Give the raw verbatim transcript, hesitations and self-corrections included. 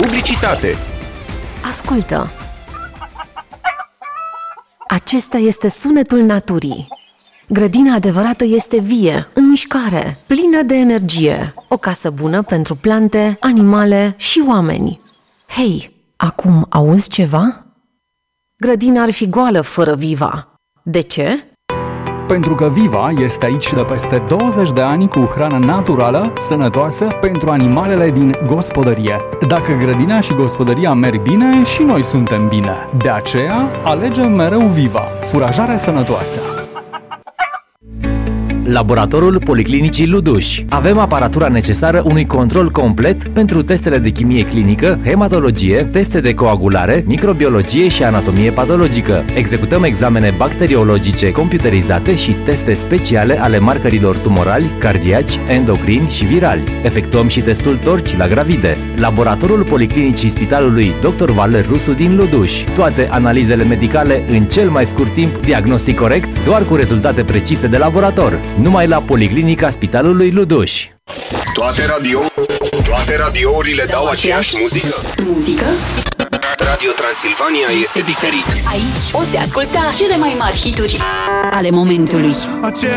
publicitate. Ascultă! Acesta este sunetul naturii. Grădina adevărată este vie, în mișcare, plină de energie. O casă bună pentru plante, animale și oameni. Hei, acum auzi ceva? Grădina ar fi goală fără Viva. De ce? Pentru că Viva este aici de peste douăzeci de ani cu hrană naturală, sănătoasă pentru animalele din gospodărie. Dacă grădina și gospodăria merg bine, și noi suntem bine. De aceea, alegem mereu Viva, furajare sănătoasă. Laboratorul Policlinicii Luduș. Avem aparatura necesară unui control complet pentru testele de chimie clinică, hematologie, teste de coagulare, microbiologie și anatomie patologică. Executăm examene bacteriologice computerizate și teste speciale ale marcărilor tumorali, cardiaci, endocrini și virali. Efectuăm și testul torci la gravide. Laboratorul Policlinicii Spitalului doctor Valer Rusu din Luduș. Toate analizele medicale în cel mai scurt timp, diagnostic corect, doar cu rezultate precise de laborator. Numai la Policlinica Spitalului Luduș. Toate radio, toate radiourile dau aceeași muzică. Muzică? Radio Transilvania este diferit. Aici poți asculta cele mai mari hituri ale momentului.